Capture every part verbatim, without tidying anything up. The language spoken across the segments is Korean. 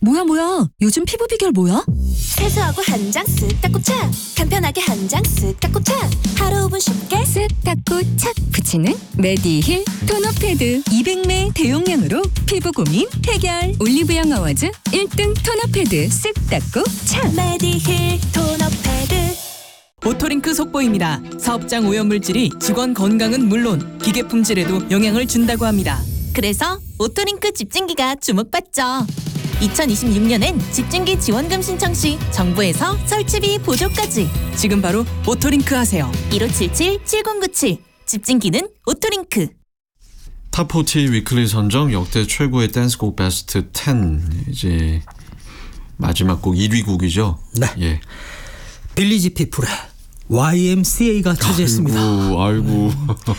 뭐야 뭐야 요즘 피부 비결 뭐야? 세수하고 한 장 쓱 닦고 착 간편하게 한 장 쓱 닦고 착 하루 오 분 쉽게 쓱 닦고 착 붙이는 메디힐 토너 패드 이백 매 대용량으로 피부 고민 해결. 올리브영 어워즈 일 등 토너 패드 쓱 닦고 착. 메디힐 토너 패드. 오토링크 속보입니다. 사업장 오염물질이 직원 건강은 물론 기계 품질에도 영향을 준다고 합니다. 그래서 오토링크 집진기가 주목받죠. 이천이십육 년엔 집진기 지원금 신청 시 정부에서 설치비 보조까지. 지금 바로 오토링크 하세요. 일오칠칠 칠공구칠 집진기는 오토링크. 탑사십 위클리 선정 역대 최고의 댄스곡 베스트 텐. 이제 마지막 곡 일 위 곡이죠. 네. 예. 빌리지 피플의 와이엠씨에이가 차지했습니다. 아이고, 아이고.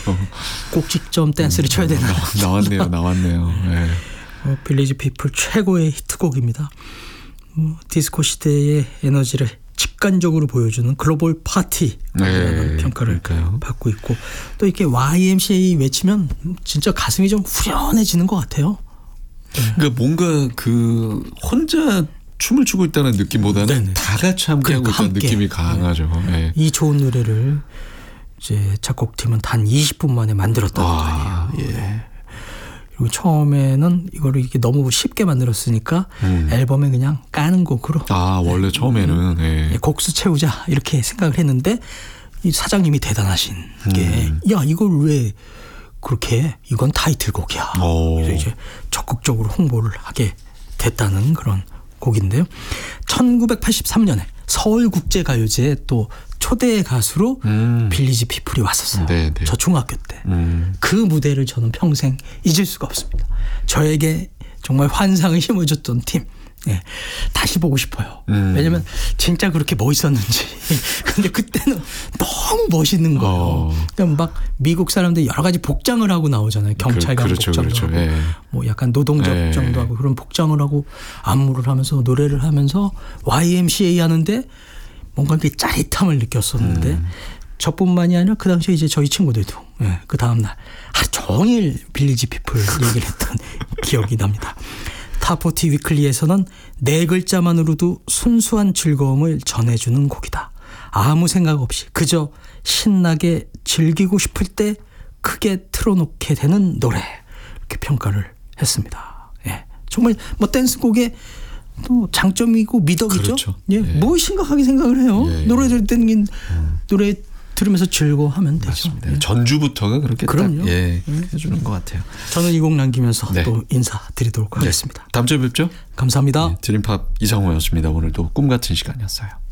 꼭지점 댄스를 쳐야 되나? 나왔네요, 나왔네요. 네. 어, 빌리지 피플 최고의 히트곡입니다. 어, 디스코 시대의 에너지를 직관적으로 보여주는 글로벌 파티라는 네, 평가를 그러니까요. 받고 있고, 또 이렇게 와이엠씨에이 외치면 진짜 가슴이 좀 후련해지는 것 같아요. 네. 그러니까 뭔가 그 혼자 춤을 추고 있다는 느낌보다는 네네. 다 같이 함께하고 그러니까 있다는 함께. 느낌이 강하죠. 네. 이 좋은 노래를 이제 작곡팀은 단 이십 분 만에 만들었다고 아, 하네요. 예. 그리고 처음에는 이거를 이렇게 너무 쉽게 만들었으니까 음. 앨범에 그냥 까는 곡으로 아, 원래 처음에는 네. 예, 곡수 채우자 이렇게 생각을 했는데, 이 사장님이 대단하신 게, 음. 야, 이걸 왜 그렇게 해? 이건 타이틀곡이야. 오. 그래서 이제 적극적으로 홍보를 하게 됐다는 그런 곡인데요. 천구백팔십삼 년에 서울국제가요제에 또 초대 가수로 음. 빌리지 피플이 왔었어요. 네, 네. 저 중학교 때. 음. 그 무대를 저는 평생 잊을 수가 없습니다. 저에게 정말 환상을 심어줬던 팀. 예, 다시 보고 싶어요. 음. 왜냐면 진짜 그렇게 멋있었는지. 근데 그때는 너무 멋있는 거예요. 어. 그러니까 막 미국 사람들이 여러 가지 복장을 하고 나오잖아요. 경찰관 그, 그렇죠, 복장도 그렇죠. 하고, 예. 뭐 약간 노동적 예. 정도 하고 그런 복장을 하고 안무를 하면서 노래를 하면서 와이엠씨에이 하는데 뭔가 이렇게 짜릿함을 느꼈었는데, 음. 저뿐만이 아니라 그 당시에 이제 저희 친구들도 예, 그 다음날 하루 종일 빌리지 피플 얘기를 했던 기억이 납니다. 탑사십 위클리에서는 네 글자만으로도 순수한 즐거움을 전해주는 곡이다. 아무 생각 없이 그저 신나게 즐기고 싶을 때 크게 틀어놓게 되는 노래, 이렇게 평가를 했습니다. 예, 정말 뭐 댄스곡의 또 장점이고 미덕이죠. 그렇죠. 예, 예. 뭐 심각하게 생각을 해요. 예, 예. 노래 들을 때는 음. 노래 들으면서 즐거워하면 되죠. 맞습니다. 예. 전주부터가 그렇게 그럼요. 딱 예, 해주는 것 같아요. 저는 이 곡 남기면서 네. 또 인사드리도록 하겠습니다. 다음 주에 뵙죠. 감사합니다. 네, 드림팝 이상호였습니다. 오늘도 꿈 같은 시간이었어요.